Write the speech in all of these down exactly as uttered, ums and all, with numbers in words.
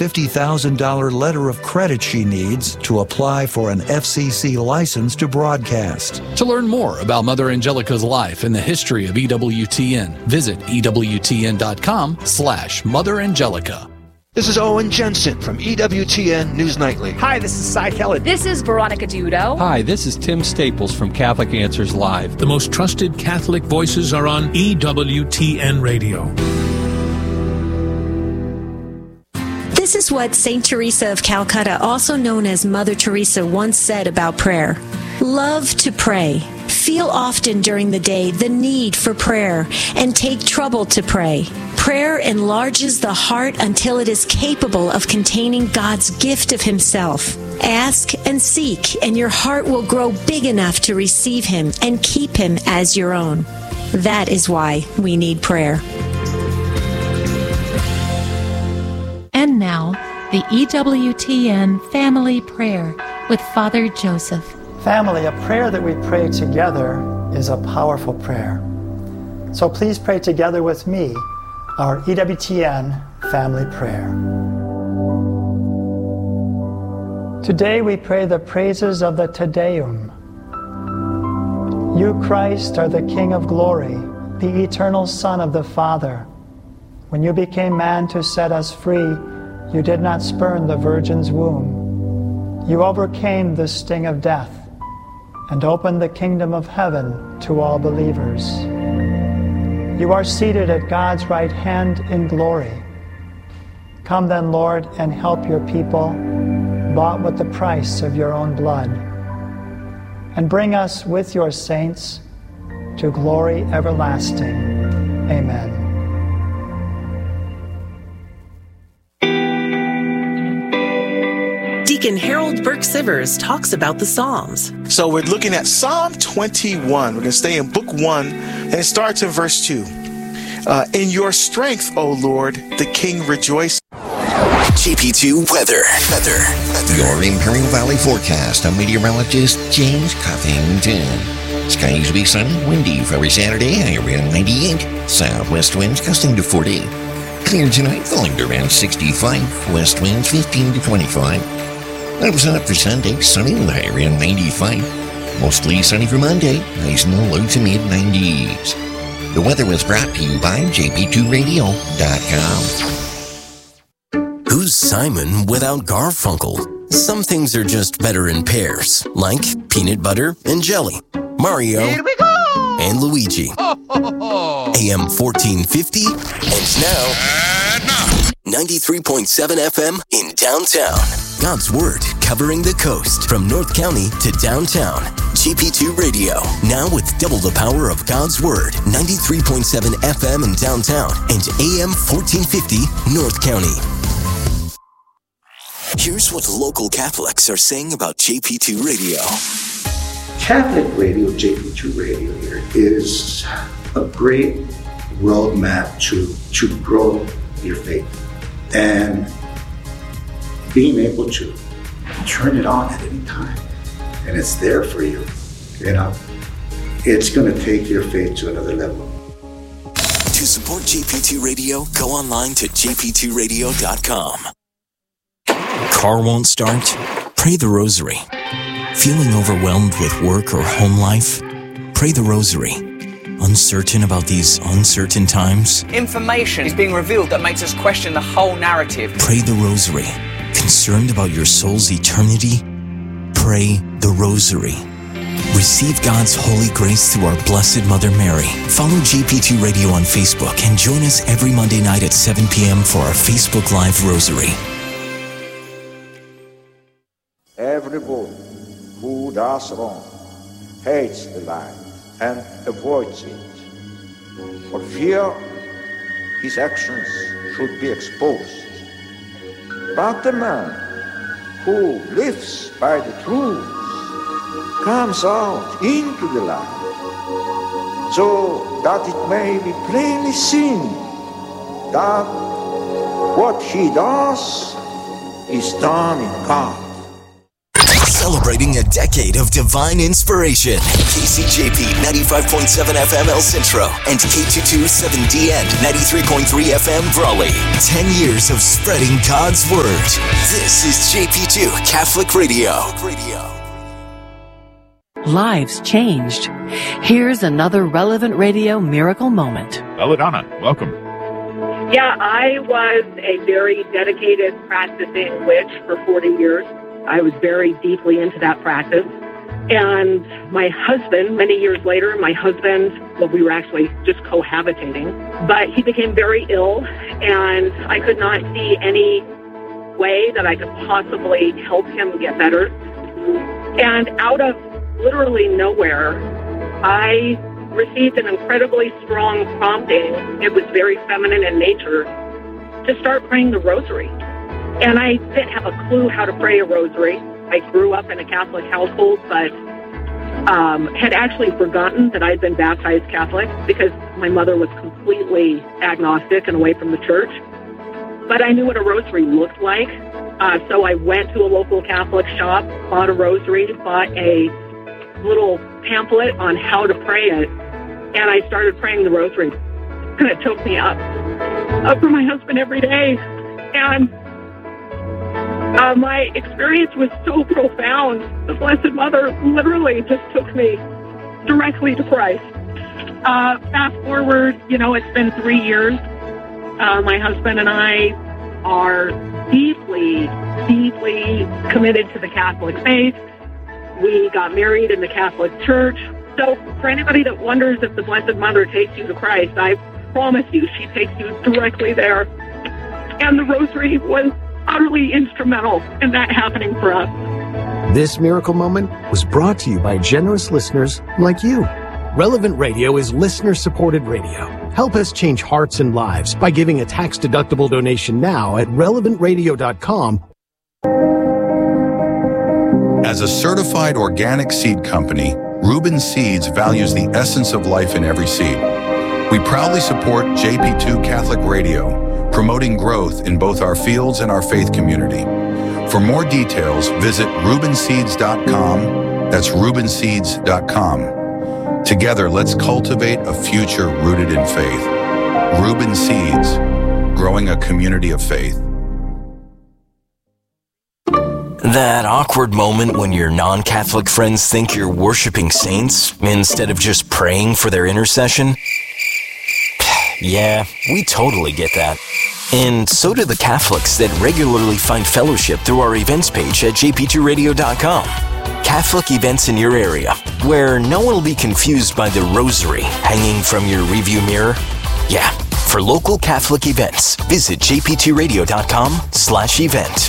fifty thousand dollars letter of credit she needs to apply for an F C C license to broadcast. To learn more about Mother Angelica's life and the history of E W T N, visit E W T N dot com slash Mother Angelica. This is Owen Jensen from E W T N News Nightly. Hi, this is Cy Kelly. This is Veronica Dudo. Hi, this is Tim Staples from Catholic Answers Live. The most trusted Catholic voices are on E W T N Radio. This is what Saint Teresa of Calcutta, also known as Mother Teresa, once said about prayer. Love to pray. Feel often during the day the need for prayer and take trouble to pray. Prayer enlarges the heart until it is capable of containing God's gift of Himself. Ask and seek, and your heart will grow big enough to receive Him and keep Him as your own. That is why we need prayer. And now, the E W T N Family Prayer with Father Joseph. Family, a prayer that we pray together is a powerful prayer. So please pray together with me our E W T N Family Prayer. Today we pray the praises of the Te Deum. You, Christ, are the King of glory, the eternal Son of the Father. When you became man to set us free, you did not spurn the Virgin's womb. You overcame the sting of death and opened the kingdom of heaven to all believers. You are seated at God's right hand in glory. Come then, Lord, and help your people, bought with the price of your own blood, and bring us with your saints to glory everlasting. Amen. Deacon Harold Burke-Sivers talks about the Psalms. So we're looking at Psalm twenty-one. We're going to stay in book one, and it starts in verse two. Uh, in your strength, O Lord, the King rejoices. G P two weather. Weather. Weather. Your Imperial Valley forecast. I'm meteorologist James Cuffington. Skies will be sunny, windy for every Saturday, high around ninety-eight. Southwest winds gusting to forty. Clear tonight, falling to around sixty-five. West winds fifteen to twenty-five. Levels up for Sunday, sunny with a high around ninety-five. Mostly sunny for Monday, highs in the low to mid nineties. The weather was brought to you by J P two radio dot com. Who's Simon without Garfunkel? Some things are just better in pairs, like peanut butter and jelly. Mario Here we go! And Luigi. Ho, ho, ho. A M fourteen fifty, and now, and now. ninety-three point seven F M in downtown. God's Word covering the coast from North County to downtown. G P two Radio, now with double the power of God's Word. ninety-three point seven F M in downtown and A M fourteen fifty North County. Here's what local Catholics are saying about J P two Radio. Catholic Radio, J P two Radio here, is a great roadmap to, to grow your faith. And being able to turn it on at any time, and it's there for you, you know, it's going to take your faith to another level. To support J P two Radio, go online to J P two radio dot com. Car won't start? Pray the Rosary. Feeling overwhelmed with work or home life? Pray the Rosary. Uncertain about these uncertain times? Information is being revealed that makes us question the whole narrative. Pray the Rosary. Concerned about your soul's eternity? Pray the Rosary. Receive God's holy grace through our Blessed Mother Mary. Follow J P two Radio on Facebook and join us every Monday night at seven p.m. for our Facebook Live Rosary. Everyone who does wrong hates the light and avoids it. For fear his actions should be exposed. But the man who lives by the truth comes out into the light, so that it may be plainly seen that what he does is done in God. celebrating a decade of divine inspiration. K C J P ninety-five point seven F M El Centro and K two twenty-seven D N ninety-three point three F M Brawley. Ten years of spreading God's Word. This is J P two Catholic Radio. Lives changed. Here's another Relevant Radio miracle moment. Belladonna, welcome. Yeah, I was a very dedicated practicing witch for forty years. I was very deeply into that practice. And my husband, many years later, my husband, well, we were actually just cohabitating, but he became very ill, and I could not see any way that I could possibly help him get better. And out of literally nowhere, I received an incredibly strong prompting. It was very feminine in nature, to start praying the rosary. And I didn't have a clue how to pray a rosary. I grew up in a Catholic household, but um, had actually forgotten that I'd been baptized Catholic because my mother was completely agnostic and away from the church. But I knew what a rosary looked like. Uh, so I went to a local Catholic shop, bought a rosary, bought a little pamphlet on how to pray it, and I started praying the rosary. And it took me up, up for my husband every day. And uh, my experience was so profound. The Blessed Mother literally just took me directly to Christ. Uh, fast forward, you know, it's been three years. Uh, my husband and I are deeply, deeply committed to the Catholic faith. We got married in the Catholic Church. So for anybody that wonders if the Blessed Mother takes you to Christ, I promise you she takes you directly there. And the rosary was utterly instrumental in that happening for us. This miracle moment was brought to you by generous listeners like you. Relevant Radio is listener-supported radio. Help us change hearts and lives by giving a tax-deductible donation now at relevant radio dot com. As a certified organic seed company, Reuben Seeds values the essence of life in every seed. We proudly support J P two Catholic Radio, promoting growth in both our fields and our faith community. For more details, visit reuben seeds dot com. That's reuben seeds dot com. Together, let's cultivate a future rooted in faith. Reuben Seeds, growing a community of faith. That awkward moment when your non-Catholic friends think you're worshiping saints instead of just praying for their intercession? Yeah, we totally get that. And so do the Catholics that regularly find fellowship through our events page at j p two radio dot com. Catholic events in your area, where no one will be confused by the rosary hanging from your rearview mirror. Yeah, for local Catholic events, visit j p two radio dot com slash event.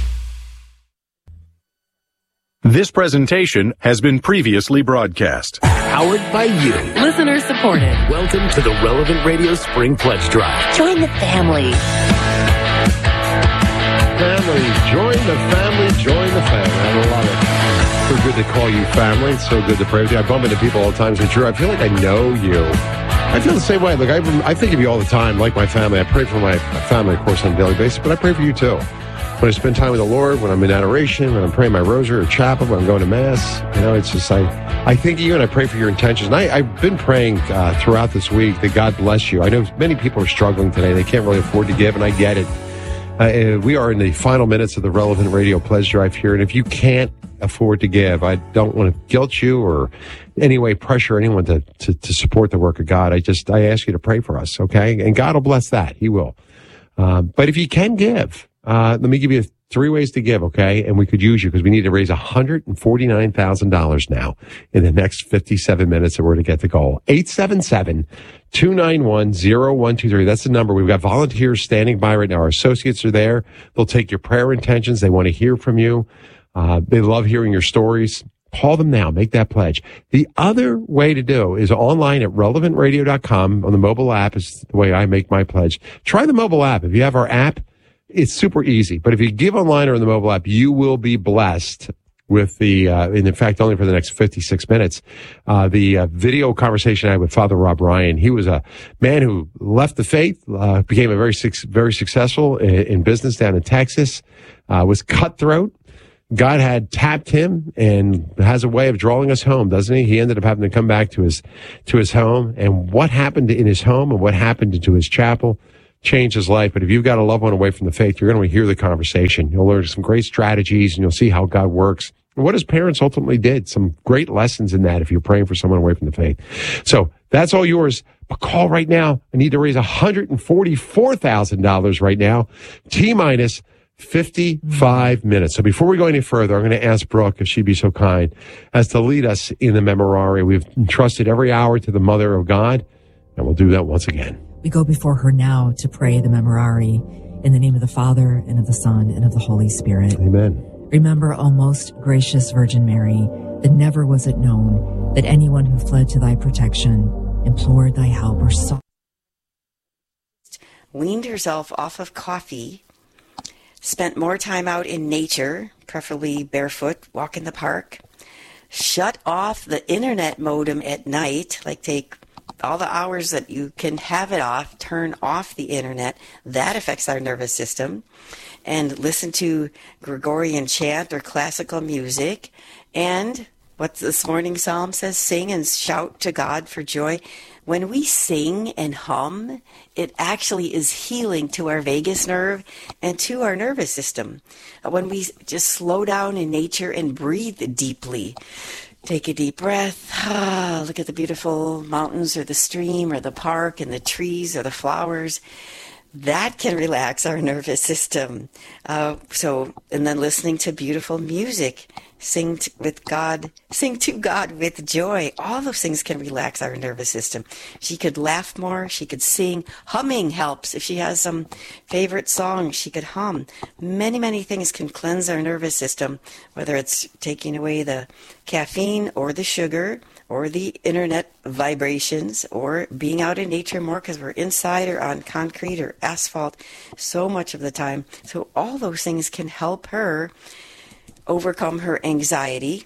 This presentation has been previously broadcast. Powered by you. Listener supported. Welcome to the Relevant Radio Spring Pledge Drive. Join the family. Family, join the family, join the family. I love it. So good to call you family. It's so good to pray with you. I bump into people all the time. Say, Drew, I feel like I know you. I feel the same way. Look, I, I think of you all the time, like my family. I pray for my family, of course, on a daily basis, but I pray for you too. When I spend time with the Lord, when I'm in adoration, when I'm praying my rosary or chapel, when I'm going to Mass, you know, it's just, I, I think of you and I pray for your intentions. And I, I've been praying uh, throughout this week that God bless you. I know many people are struggling today. They can't really afford to give, and I get it. Uh, we are in the final minutes of the Relevant Radio Pledge Drive here, and if you can't afford to give, I don't want to guilt you or any way pressure anyone to, to, to support the work of God. I just, I ask you to pray for us, okay? And God will bless that. He will. Uh, but if you can give, Uh, let me give you three ways to give, okay? And we could use you because we need to raise one hundred forty-nine thousand dollars now in the next fifty-seven minutes that we're to get the goal. eight seven seven, two nine one, zero one two three. That's the number. We've got volunteers standing by right now. Our associates are there. They'll take your prayer intentions. They want to hear from you. Uh, they love hearing your stories. Call them now. Make that pledge. The other way to do is online at relevant radio dot com. On the mobile app is the way I make my pledge. Try the mobile app. If you have our app, it's super easy. But if you give online or in the mobile app, you will be blessed with the, uh, and in fact, only for the next fifty-six minutes, uh, the uh, video conversation I had with Father Rob Ryan. He was a man who left the faith, uh, became a very, very successful in, in business down in Texas, uh, was cutthroat, God had tapped him and has a way of drawing us home, doesn't he? He ended up having to come back to his to his home. And what happened in his home and what happened to his chapel changed his life. But if you've got a loved one away from the faith, you're going to hear the conversation. You'll learn some great strategies, and you'll see how God works and what his parents ultimately did. Some great lessons in that if you're praying for someone away from the faith. So that's all yours. But call right now. I need to raise one hundred forty-four thousand dollars right now. T-minus fifty-five minutes. So before we go any further, I'm going to ask Brooke, if she'd be so kind, as to lead us in the Memorare. We've entrusted every hour to the Mother of God, and we'll do that once again. We go before her now to pray the Memorare in the name of the Father, and of the Son, and of the Holy Spirit. Amen. Remember, O most gracious Virgin Mary, that never was it known that anyone who fled to thy protection, implored thy help, or sought... weaned herself off of coffee, spent more time out in nature, preferably barefoot, walk in the park, shut off the internet modem at night, like take all the hours that you can have it off, turn off the internet. That affects our nervous system. And listen to Gregorian chant or classical music. And what this morning's psalm says, sing and shout to God for joy. When we sing and hum, it actually is healing to our vagus nerve and to our nervous system. When we just slow down in nature and breathe deeply, take a deep breath, ah, look at the beautiful mountains or the stream or the park and the trees or the flowers. That can relax our nervous system. Uh, so, and then listening to beautiful music, sing t- with God, sing to God with joy. All those things can relax our nervous system. She could laugh more. She could sing. Humming helps. If she has some favorite song, she could hum. Many, many things can cleanse our nervous system, whether it's taking away the caffeine or the sugar or the internet vibrations or being out in nature more because we're inside or on concrete or asphalt so much of the time. So all those things can help her overcome her anxiety,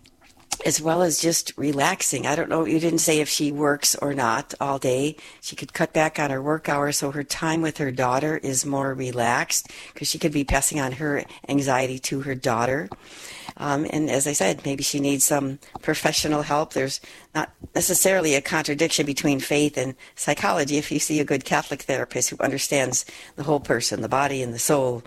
as well as just relaxing. I don't know, you didn't say if she works or not all day. She could cut back on her work hours so her time with her daughter is more relaxed, because she could be passing on her anxiety to her daughter. Um, and as I said, maybe she needs some professional help. There's not necessarily a contradiction between faith and psychology if you see a good Catholic therapist who understands the whole person, the body and the soul.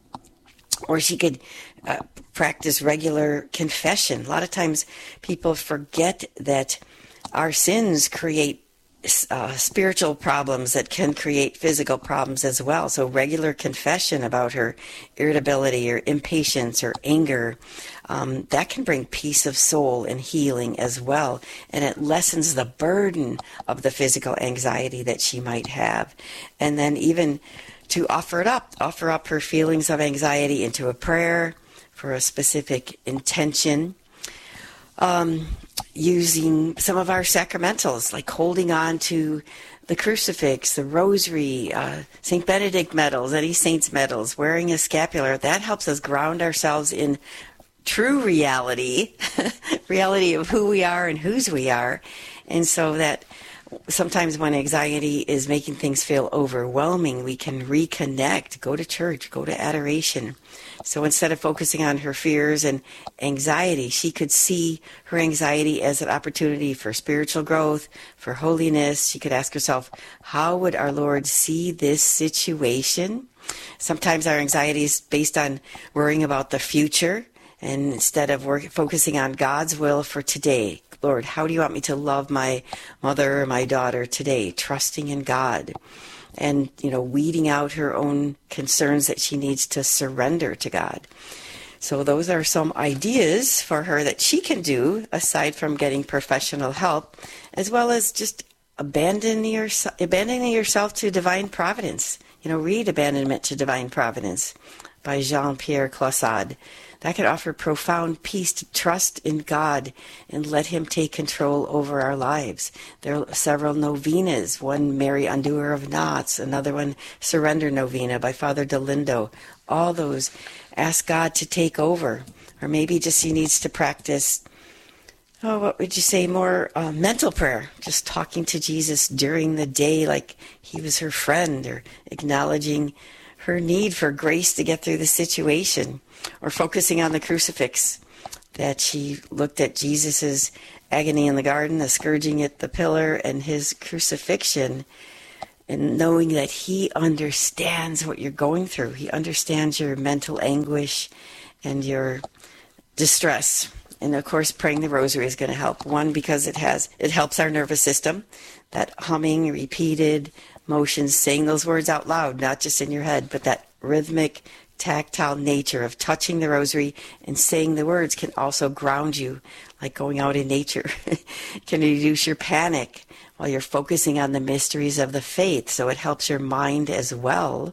Or she could uh, practice regular confession. A lot of times people forget that our sins create uh, spiritual problems that can create physical problems as well. So regular confession about her irritability or impatience or anger, um, that can bring peace of soul and healing as well. And it lessens the burden of the physical anxiety that she might have. And then even to offer it up, offer up her feelings of anxiety into a prayer for a specific intention. Um, using some of our sacramentals, like holding on to the crucifix, the rosary, uh, Saint Benedict medals, any saint's medals, wearing a scapular. That helps us ground ourselves in true reality, reality of who we are and whose we are. And so that sometimes when anxiety is making things feel overwhelming, we can reconnect, go to church, go to adoration. So instead of focusing on her fears and anxiety, she could see her anxiety as an opportunity for spiritual growth, for holiness. She could ask herself, how would our Lord see this situation? Sometimes our anxiety is based on worrying about the future, and instead of work, focusing on God's will for today. Lord, how do you want me to love my mother or my daughter today? Trusting in God. And, you know, weeding out her own concerns that she needs to surrender to God. So those are some ideas for her that she can do, aside from getting professional help, as well as just abandoning, your, abandoning yourself to divine providence. You know, read Abandonment to Divine Providence by Jean-Pierre Caussade. That could offer profound peace to trust in God and let Him take control over our lives. There are several novenas, one Mary Undoer of Knots, another one Surrender Novena by Father Delindo. All those ask God to take over. Or maybe just he needs to practice, oh, what would you say, more uh, mental prayer, just talking to Jesus during the day like he was her friend, or acknowledging her need for grace to get through the situation, or focusing on the crucifix, that she looked at Jesus's agony in the garden, the scourging at the pillar, and his crucifixion, and knowing that he understands what you're going through. He understands your mental anguish and your distress. And of course, praying the rosary is going to help. One, because it has it helps our nervous system. That humming, repeated motions, saying those words out loud, not just in your head, but that rhythmic, tactile nature of touching the rosary and saying the words can also ground you, like going out in nature. Can reduce your panic while you're focusing on the mysteries of the faith. So it helps your mind as well.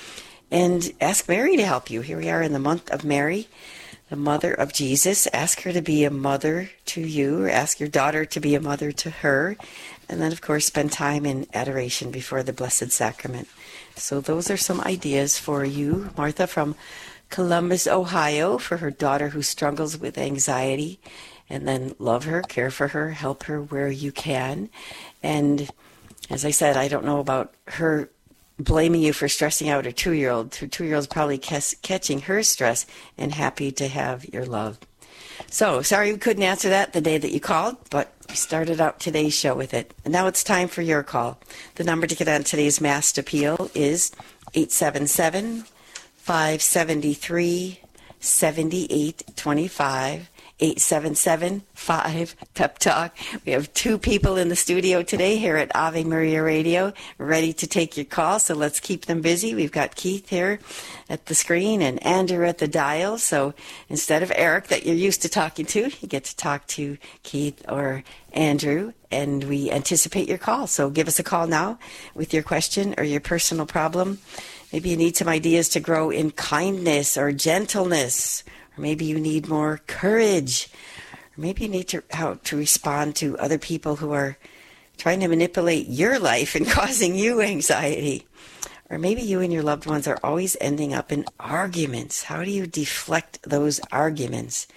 And ask Mary to help you. Here we are in the month of Mary, the mother of Jesus. Ask her to be a mother to you, or ask your daughter to be a mother to her. And then, of course, spend time in adoration before the Blessed Sacrament. So those are some ideas for you, Martha from Columbus, Ohio, for her daughter who struggles with anxiety. And then love her, care for her, help her where you can. And as I said, I don't know about her blaming you for stressing out her two-year-old. Her two-year-old's probably cas- catching her stress and happy to have your love. So, sorry we couldn't answer that the day that you called, but we started out today's show with it. And now it's time for your call. The number to get on today's Masked Appeal is eight seven seven, five seven three, seven eight two five. eight seven seven, five, Pep Talk. We have two people in the studio today here at Ave Maria Radio ready to take your call, so let's keep them busy. We've got Keith here at the screen and Andrew at the dial, so instead of Eric that you're used to talking to, you get to talk to Keith or Andrew, and we anticipate your call. So give us a call now with your question or your personal problem. Maybe you need some ideas to grow in kindness or gentleness. Or maybe you need more courage. Or maybe you need to how to respond to other people who are trying to manipulate your life and causing you anxiety. Or maybe you and your loved ones are always ending up in arguments. How do you deflect those arguments?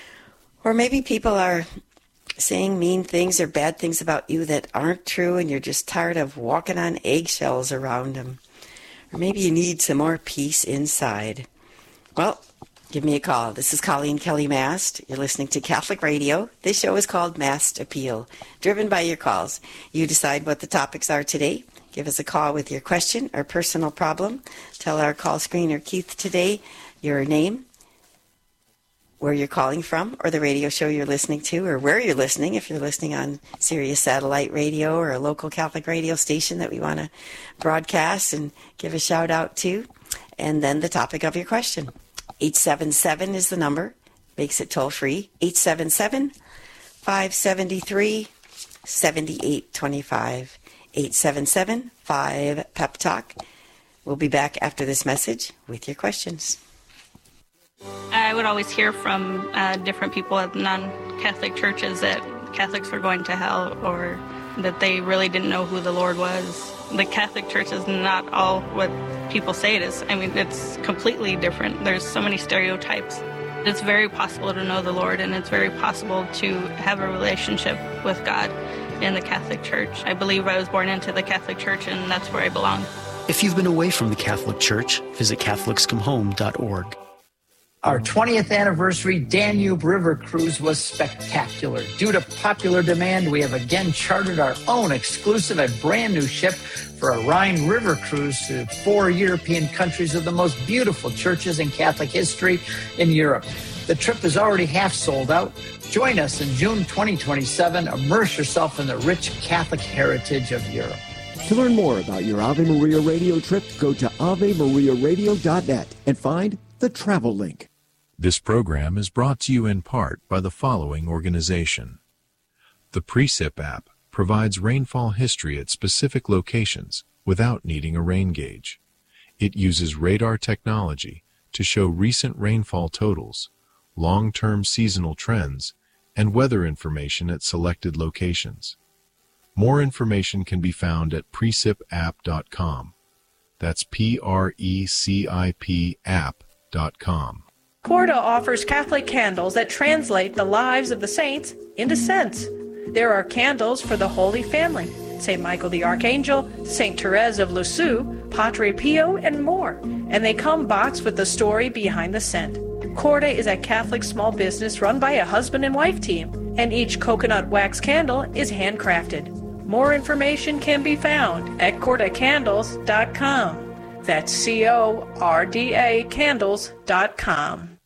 Or maybe people are saying mean things or bad things about you that aren't true, and you're just tired of walking on eggshells around them. Or maybe you need some more peace inside. Well, give me a call. This is Colleen Kelly Mast. You're listening to Catholic Radio. This show is called Masked Appeal, driven by your calls. You decide what the topics are today. Give us a call with your question or personal problem. Tell our call screener, Keith, today your name, where you're calling from, or the radio show you're listening to, or where you're listening, if you're listening on Sirius Satellite Radio or a local Catholic radio station that we want to broadcast and give a shout out to, and then the topic of your question. eight seven seven is the number, makes it toll free, eight seven seven, five seven three, seven eight two five, eight seven seven, five, Pep Talk. We'll be back after this message with your questions. I would always hear from uh, different people at non-Catholic churches that Catholics were going to hell, or that they really didn't know who the Lord was. The Catholic Church is not all what people say it is. I mean, it's completely different. There's so many stereotypes. It's very possible to know the Lord, and it's very possible to have a relationship with God in the Catholic Church. I believe I was born into the Catholic Church, and that's where I belong. If you've been away from the Catholic Church, visit Catholics Come Home dot org. Our twentieth anniversary Danube River Cruise was spectacular. Due to popular demand, we have again chartered our own exclusive and brand new ship for a Rhine River cruise to four European countries with the most beautiful churches in Catholic history in Europe. The trip is already half sold out. Join us in June twenty twenty-seven. Immerse yourself in the rich Catholic heritage of Europe. To learn more about your Ave Maria radio trip, go to ave maria radio dot net and find the travel link. This program is brought to you in part by the following organization. The Precip app provides rainfall history at specific locations without needing a rain gauge. It uses radar technology to show recent rainfall totals, long-term seasonal trends, and weather information at selected locations. More information can be found at precip app dot com. That's P R E C I P app dot com. Corda offers Catholic candles that translate the lives of the saints into scents. There are candles for the Holy Family, Saint Michael the Archangel, Saint Therese of Lisieux, Padre Pio, and more. And they come boxed with the story behind the scent. Corda is a Catholic small business run by a husband and wife team, and each coconut wax candle is handcrafted. More information can be found at corda candles dot com. That's C O R D A candles dot com.